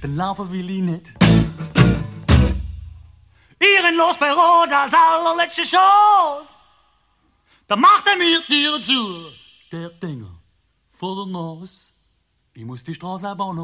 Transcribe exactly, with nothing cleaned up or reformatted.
dann laufen will ich nicht. Ehrenlos bei Rot als allerletzte Chance. Da macht er mir die Tür, der Dinger vor der Nase. Ich muss die Straße aber noch